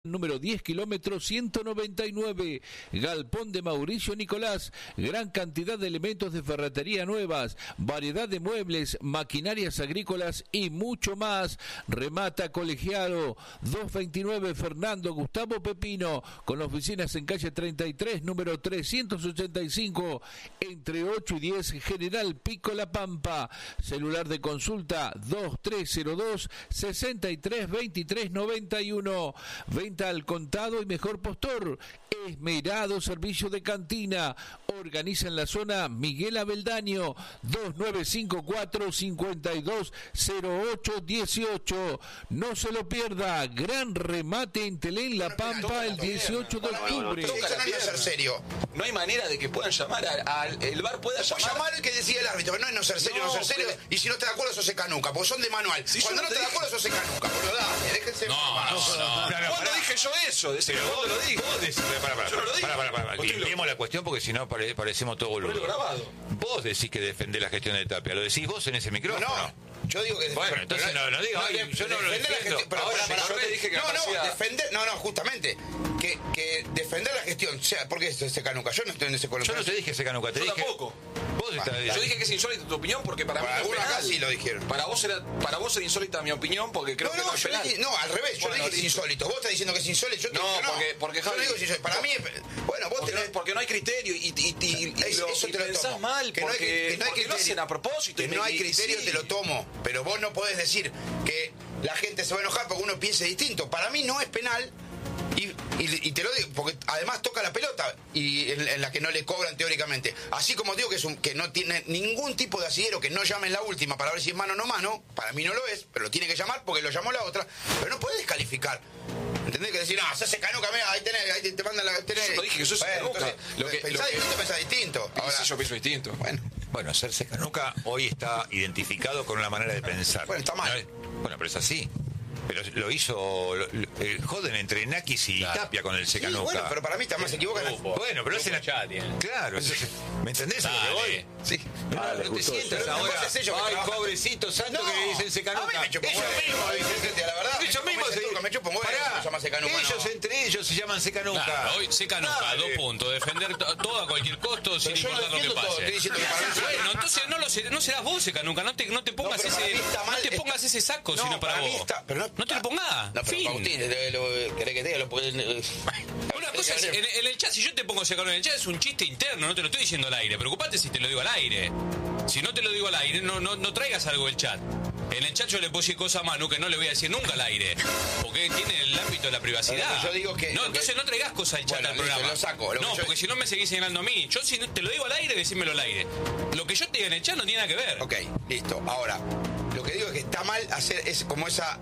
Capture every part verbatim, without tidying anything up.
Número diez, kilómetros ciento noventa y nueve, Galpón de Mauricio Nicolás, gran cantidad de elementos de ferretería nuevas, variedad de muebles, maquinarias agrícolas y mucho más. Remata Colegiado, doscientos veintinueve Fernando Gustavo Pepino, con oficinas en calle treinta y tres, número trescientos ochenta y cinco, entre ocho y diez, General Pico La Pampa. Celular de consulta dos tres cero dos, seis tres dos tres nueve uno. Venta al contado y mejor postor. Esmerado servicio de cantina. Organiza en la zona Miguel Abeldaño. Dos nueve cinco cuatro, cinco dos cero ocho uno ocho. No se lo pierda. Gran remate en Telén La Pampa el dieciocho de octubre. Ser serio. No hay manera de que puedan llamar al el V A R pueda llamar. Puede llamar el que decide el árbitro, pero no es no ser serio, no, no ser serio. Porque... Y si no te de acuerdo, sos canuca, porque son de manual. Si Cuando no te de acuerdo, sos canuca, boludo. Dale, déjense. No, no, no. ¿Cuándo dije yo eso? De pero vos lo dije. Vos decís, para, para, para, para, para, para, para. Limpiemos la cuestión porque si no pare, parecemos todo boludo. Vos decís que defendés la gestión de Tapia. ¿Lo decís vos en ese micrófono? No, no. Yo digo que... Bueno, pero, entonces no, no digas, no, yo no lo defiendo. Pero ahora para, yo te dije que no, no, no, defender, no, no, justamente, que, que defender la gestión, o sea, ¿por qué es ese canuca? Yo no estoy en ese color. Yo no te dije ese canuca, te yo dije... tampoco. Vos estás yo dije que es insólita tu opinión porque para, para mí algunos es penal. acá sí lo dijeron. Para vos era, para vos era insólita mi opinión porque creo no, que no, no es yo penal. Dije, no, al revés, yo bueno, dije que es insólito. Vos estás diciendo que es insólito, yo te no, digo que no. porque, porque Javi, yo digo que es insólito. Para mí, bueno, vos porque, tenés... no, porque no hay criterio y, y, y, y, es, lo, eso y te lo pensás tomo. mal que porque, no hay, que no hay porque criterio, lo hacen a propósito. Que no hay criterio, sí. Te lo tomo. Pero vos no podés decir que la gente se va a enojar porque uno piense distinto. Para mí no es penal. Y, y, y te lo digo, porque además toca la pelota y en, en la que no le cobran teóricamente. Así como digo que es un, que no tiene ningún tipo de asidero que no llame en la última para ver si es mano o no mano, para mí no lo es, pero lo tiene que llamar porque lo llamó la otra, pero no puede descalificar. ¿Entendés? Que decir, no, se hace canuca, mira, ahí tenés, ahí te, te mandan la... Tenés. Yo no dije que sos bueno, canuca. Entonces, lo que, pensás lo que... distinto, pensás distinto. Ahora, sí, yo pienso distinto. Bueno. Bueno, serse canuca hoy está identificado con una manera de pensar. Bueno, está mal. ¿No? Bueno, pero es así. Pero lo hizo lo, lo, el joden entre Nakis y claro. Tapia con el Secanuca. Sí, bueno, pero para mí está más equivocado. Bueno, pero hacen claro, ¿me entendés? Dale. A lo que voy? Sí. Dale, no te sientas ahora. Ay, pobrecito santo no. que le dicen Secanuca. A mí me chupo ellos mismos, la verdad. Ellos mismos se me chupo un huevo, se llama Secanuca. Ellos entre ellos se llaman Secanuca. Claro, hoy Secanuca, dos puntos, defender todo a cualquier costo sin importar lo que pase. Bueno, entonces no lo no serás vos Secanuca, no te no te pongas ese no te pongas ese saco sino para vos. No te lo pongas. No, pero fin. Agustín, lo, lo, ¿querés que te diga? Lo pueden, eh, una cosa es, en, en el chat, si yo te pongo Secanuca en el chat, es un chiste interno, no te lo estoy diciendo al aire. Preocupate si te lo digo al aire. Si no te lo digo al aire, no, no, no traigas algo del chat. En el chat yo le puse cosas a Manu que no le voy a decir nunca al aire. Porque tiene el ámbito de la privacidad. Bueno, yo digo que, no, entonces que... no traigas cosas al chat bueno, al programa. Lo saco, lo no, yo... porque si no me seguís señalando a mí. Yo si te lo digo al aire, decímelo al aire. Lo que yo te diga en el chat no tiene nada que ver. Ok, listo. Ahora, lo que digo es que está mal hacer es como esa...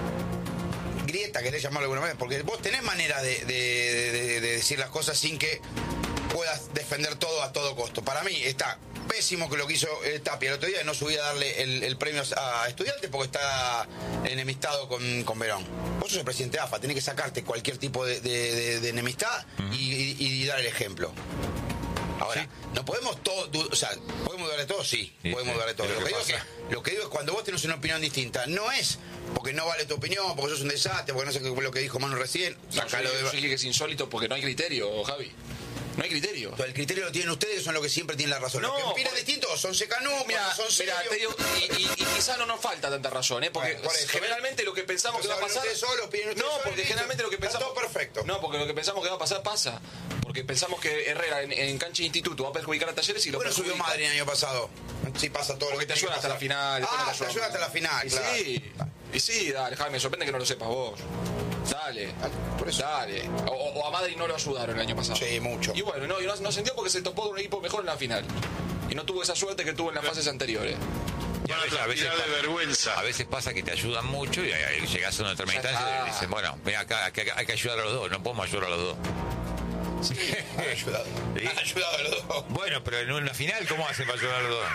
grieta, querés llamarlo de alguna manera, porque vos tenés manera de, de, de, de decir las cosas sin que puedas defender todo a todo costo. Para mí está pésimo que lo que hizo eh, Tapia el otro día, de no subir a darle el, el premio a Estudiantes porque está enemistado con, con Verón. Vos sos el presidente de A F A, tenés que sacarte cualquier tipo de, de, de, de enemistad uh-huh. y, y, y dar el ejemplo. Ahora, sí. no podemos todo, o sea, podemos darle todo, sí, sí podemos sí, darle todo. Lo que, digo es que, lo que digo es cuando vos tenés una opinión distinta, no es porque no vale tu opinión, porque sos un desastre, porque no sé qué lo que dijo Manu recién. No, yo, de... yo dije que es insólito porque no hay criterio, Javi. No hay criterio. Entonces, el criterio lo tienen ustedes, son los que siempre tienen la razón. No, los que opinan porque... distintos son Secanuca, mira, son serios. Mira, te digo, y, y, y quizás no nos falta tanta razón, ¿eh? Porque bueno, generalmente lo que pensamos que va a pasar... Solos, no, porque generalmente lo que pensamos... Está todo perfecto. No, porque lo que pensamos que va a pasar, pasa. Porque pensamos que Herrera en, en cancha de instituto va a perjudicar a Talleres y lo bueno, perjudica. Subió Madrid el año pasado. Sí pasa todo. Porque lo que te ayuda hasta la final. Ah, te ayuda hasta la final, y claro. Sí, y sí, dale, Jaime, me sorprende que no lo sepas vos. Dale, por eso. Dale. O, o a Madrid no lo ayudaron el año pasado. Sí, mucho. Y bueno, no, y no, no se entendió porque se topó de un equipo mejor en la final. Y no tuvo esa suerte que tuvo en las fases anteriores. Y a veces, a, veces pasa, de vergüenza. a veces pasa que te ayudan mucho y ahí llegas a una determinada instancia y dicen, bueno, ven acá, acá, hay que ayudar a los dos, no podemos ayudar a los dos. Sí, han ayudado. ¿Sí? Han ayudado a los dos. Bueno, pero en una final, ¿cómo hacen para ayudar a los dos?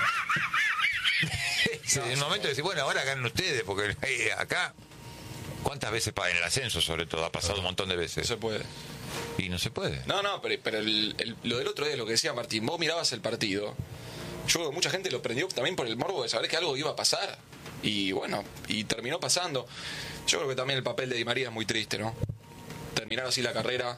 Sí, en el momento de decir, bueno, ahora ganan ustedes, porque hey, acá, ¿cuántas veces en el ascenso sobre todo? Ha pasado un montón de veces. No se puede. Y no se puede. No, no, pero, pero el, el, lo del otro día, lo que decía Martín, vos mirabas el partido. Yo, mucha gente lo prendió también por el morbo de saber que algo iba a pasar. Y bueno, y terminó pasando. Yo creo que también el papel de Di María es muy triste, ¿no? terminar así la carrera,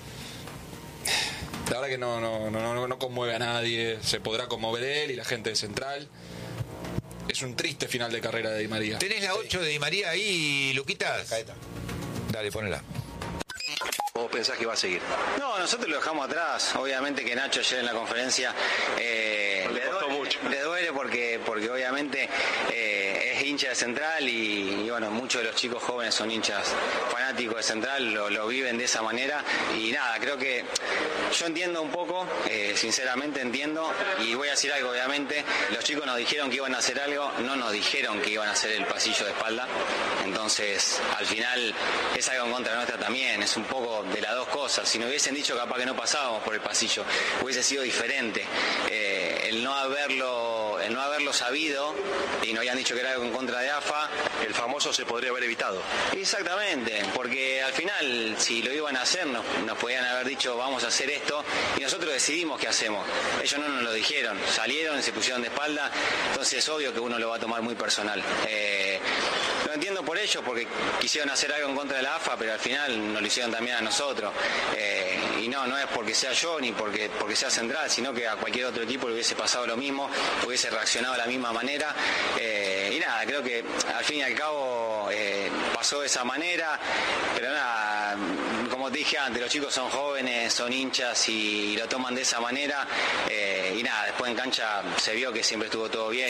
la verdad que no, no, no, no conmueve a nadie. Se podrá conmover él y la gente de Central. Es un triste final de carrera de Di María. ¿Tenés la ocho de Di María ahí, Luquitas? Dale, ponela. ¿Vos pensás que va a seguir? No, nosotros lo dejamos atrás. Obviamente que Nacho ayer en la conferencia eh, le, duele, mucho. le duele porque porque obviamente eh, es hincha de Central y, y bueno, muchos de los chicos jóvenes son hinchas fanáticos de Central, lo, lo viven de esa manera y nada, creo que yo entiendo un poco, eh, sinceramente entiendo y voy a decir algo, obviamente, los chicos nos dijeron que iban a hacer algo, no nos dijeron que iban a hacer el pasillo de espalda, entonces al final es algo en contra nuestra también, es un poco de las dos cosas. Si nos hubiesen dicho capaz que no pasábamos por el pasillo, hubiese sido diferente. Eh, el no haberlo, el no haberlo sabido y nos habían dicho que era algo en contra de A F A, el famoso se podría haber evitado. Exactamente, porque al final si lo iban a hacer nos, nos podían haber dicho vamos a hacer esto y nosotros decidimos qué hacemos. Ellos no nos lo dijeron, salieron y se pusieron de espalda, entonces es obvio que uno lo va a tomar muy personal. Eh, lo entiendo por ellos porque quisieron hacer algo en contra de la A F A, pero al final nos lo hicieron también a nosotros. Eh, y no, no es porque sea yo ni porque, porque sea Central, sino que a cualquier otro equipo le hubiese pasado lo mismo, hubiese reaccionado de la misma manera. Eh, y nada, creo que al fin y al cabo eh, pasó de esa manera, pero nada, como te dije antes, los chicos son jóvenes, son hinchas y, y lo toman de esa manera. Eh, y nada, después en cancha se vio que siempre estuvo todo bien.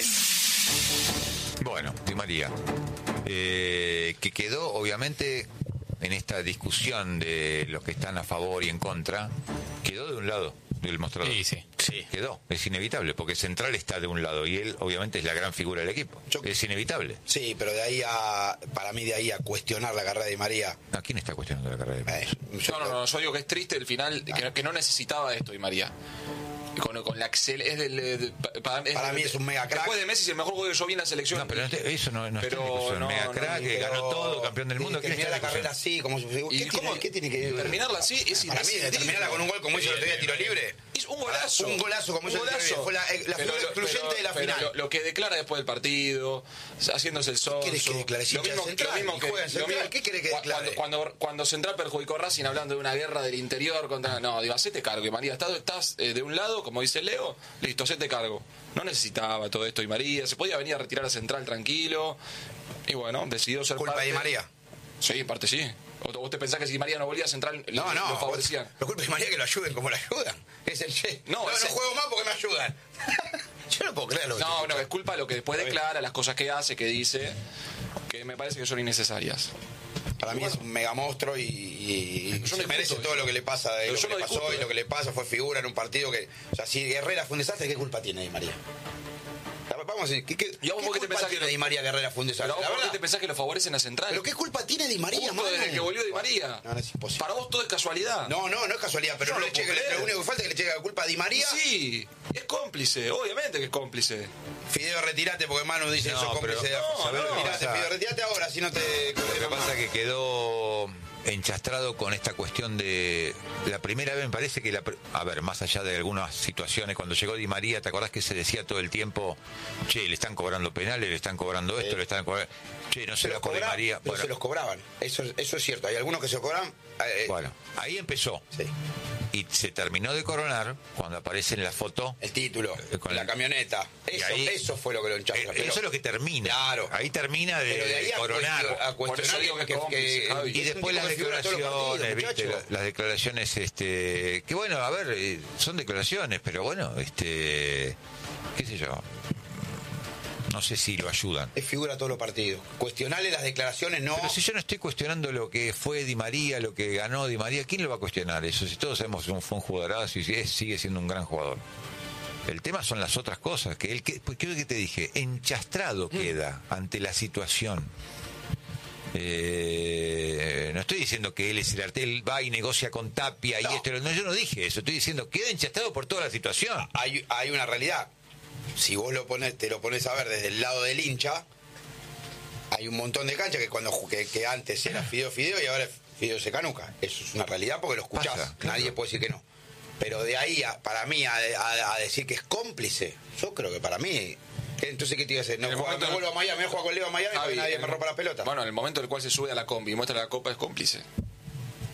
Bueno, Di María, eh, que quedó obviamente en esta discusión de los que están a favor y en contra, quedó de un lado del mostrador. Sí, sí. Sí. Quedó, es inevitable, porque Central está de un lado y él obviamente es la gran figura del equipo. Yo, es inevitable. Sí, pero de ahí a, para mí de ahí a cuestionar la carrera de Di María. ¿A quién está cuestionando la carrera de Di María? Eh, no, no, no, yo digo que es triste el final, que, que no necesitaba esto Di María. Con, con la excel es del, de, para, es para del, mí es un mega crack. Después de Messi es el mejor jugador que yo vi en la selección. No, pero eso no, no pero, es discusión. no, mega no, crack, no, que ganó pero, todo, campeón del mundo. Que terminar la carrera así, como si, ¿qué, ¿Y tiene, cómo? ¿qué tiene que terminarla así? Es para mí, terminarla con un gol como hizo el otro día tiro libre. Es un golazo. Un golazo como hizo el otro día. Fue la, la figura excluyente pero, de la pero final. Lo, lo que declara después del partido, haciéndose el sonso. ¿Qué querés que declare? Lo mismo, Central, lo mismo que, juega en lo mismo, ¿qué querés que declare? Cuando, cuando, cuando Central perjudicó a Racing hablando de una guerra del interior contra... No, digo, hacete cargo. Y María, estás, estás eh, de un lado, como dice Leo, listo, hacete cargo. No necesitaba todo esto y María, se podía venir a retirar a Central tranquilo y bueno, decidió ser ¿Culpa parte. de María? Sí, en parte sí. ¿O vos te pensás que si María no volvía a Central no, lo, no, lo favorecían? Lo culpa de María que lo ayuden como lo ayudan. Es el che. No, no, ese... no juego más porque me ayudan. Yo no puedo creerlo. No, no, es culpa de lo que después declara, las cosas que hace, que dice, que me parece que son innecesarias. Para mí es un mega monstruo y, y, y se merece todo lo que le pasa, de lo que le pasó y lo que le pasa, fue figura en un partido que... O sea, si Herrera fue un desastre, ¿qué culpa tiene Di María? Vamos a decir, ¿qué, qué, ¿Y a vos ¿qué qué te pensás que Di María que Herrera fue un desastre? ¿Pero vos por qué te pensás que lo favorecen a Central? ¿Pero qué culpa tiene Di María, Justo desde que volvió Di María. No, no es imposible. Para vos todo es casualidad. No, no, no es casualidad, pero no, no le cheque, lo único que falta es que le cheque la culpa a Di María. Sí, es cómplice, obviamente que es cómplice. Fideo, retirate porque Manu dice no, eso cómplice. Pero, no, no, no, retirate, o sea, Fideo, retirate ahora, si no te... Lo que pasa es que quedó enchastrado con esta cuestión de la primera vez, me parece que la, a ver, más allá de algunas situaciones, cuando llegó Di María, ¿te acordás que se decía todo el tiempo, che, le están cobrando penales, le están cobrando esto, eh, le están cobrando, che, no se lo cobra Di María? Bueno, se los cobraban, eso, eso es cierto, hay algunos que se cobran. Eh, bueno, ahí empezó. Sí. Y se terminó de coronar cuando aparece en la foto el título, con la el, eso, ahí, eso fue lo que lo enchastra. Eh, pero, eso es lo que termina. Claro. Ahí termina de, de, ahí de coronar. A cuestionar que, que, que, que, y después las declaraciones, ¿viste? Las, las declaraciones, este, que bueno, a ver, son declaraciones, pero bueno, este, qué sé yo. No sé si lo ayudan. Es figura todos los partidos. Cuestionarle las declaraciones, no. Pero si yo no estoy cuestionando lo que fue Di María, lo que ganó Di María, ¿quién lo va a cuestionar eso? Si todos sabemos que fue un jugadorazo y es, sigue siendo un gran jugador. El tema son las otras cosas. Que él, que, pues, ¿qué es lo que te dije? Enchastrado queda mm. ante la situación. Eh, no estoy diciendo que él es el artel, va y negocia con Tapia no. y esto. No, yo no dije eso. Estoy diciendo queda enchastrado por toda la situación. Hay, hay una realidad. Si vos lo pones, te lo pones a ver desde el lado del hincha, hay un montón de canchas que cuando que, que antes era Fideo Fideo y ahora Fideo se canuca. Eso es una realidad porque lo escuchás. Pasa, claro. Nadie puede decir que no. Pero de ahí, a, para mí, a, a, a decir que es cómplice, yo creo que para mí... Entonces, ¿qué te iba a hacer? No, juega, me vuelvo a Miami, me juego con Leo a Miami porque nadie me rompa la pelota. Bueno, en el momento en el cual se sube a la combi y muestra la copa es cómplice.